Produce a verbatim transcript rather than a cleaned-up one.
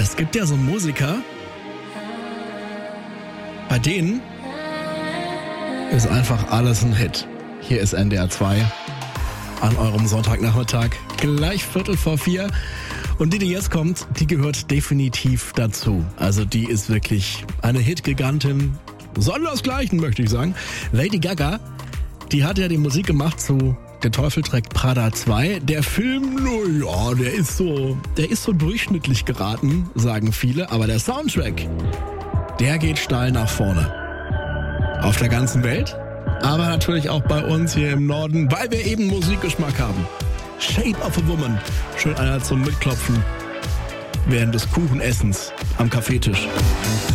Es gibt ja so Musiker, bei denen ist einfach alles ein Hit. Hier ist N D R zwei an eurem Sonntagnachmittag, gleich Viertel vor vier. Und die, die jetzt kommt, die gehört definitiv dazu. Also die ist wirklich eine Hit-Gigantin, sondersgleichen möchte ich sagen. Lady Gaga, die hat ja die Musik gemacht zu Der Teufel trägt Prada zwei. Der Film, naja, der ist so, der ist so durchschnittlich geraten, sagen viele. Aber der Soundtrack, der geht steil nach vorne. Auf der ganzen Welt, aber natürlich auch bei uns hier im Norden, weil wir eben Musikgeschmack haben. Shape of a Woman. Schön einer zum Mitklopfen während des Kuchenessens am Kaffeetisch.